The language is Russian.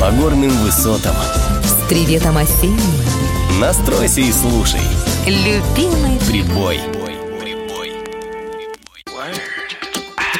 по горным высотам. С приветом осенним. Настройся и слушай. Любимый Прибой.